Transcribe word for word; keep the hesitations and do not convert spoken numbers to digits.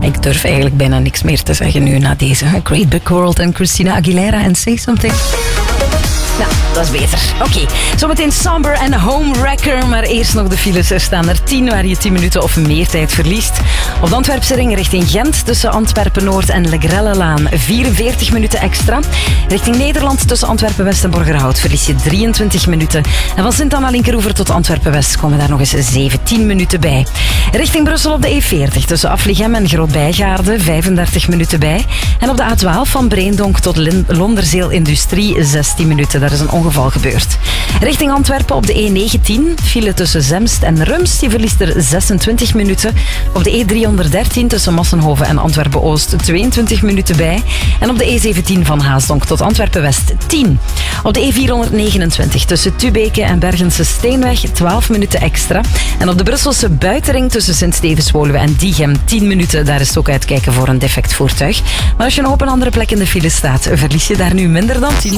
Ik durf eigenlijk bijna niks meer te zeggen nu na deze. Great Big World en Christina Aguilera en Say Something. Nou, dat is beter. Oké, okay. Zometeen Somber en Homewrecker. Maar eerst nog de files. Er staan er tien waar je tien minuten of meer tijd verliest. Op de Antwerpse ring richting Gent tussen Antwerpen-Noord en Legrellelaan vierenveertig minuten extra. Richting Nederland tussen Antwerpen-West en Borgerhout verlies je drieëntwintig minuten. En van Sint-Anna-Linkeroever tot Antwerpen-West komen daar nog eens zeventien minuten bij. Richting Brussel op de E veertig tussen Afligem en Groot-Bijgaarde vijfendertig minuten bij. En op de A twaalf van Breendonk tot Londerzeel Industrie zestien minuten. Daar is een ongeval gebeurd. Richting Antwerpen op de E negentien, file tussen Zemst en Rumst, die verliest er zesentwintig minuten. Op de E driehonderddertien tussen Massenhoven en Antwerpen-Oost tweeëntwintig minuten bij. En op de E zeventien van Haasdonk tot Antwerpen-West tien. Op de E vierhonderdnegenentwintig tussen Tubeke en Bergense Steenweg twaalf minuten extra. En op de Brusselse buitenring tussen Sint-Stevens-Woluwe en Diegem tien minuten. Daar is het ook uitkijken voor een defect voertuig. Maar als je nog op een andere plek in de file staat, verlies je daar nu minder dan tien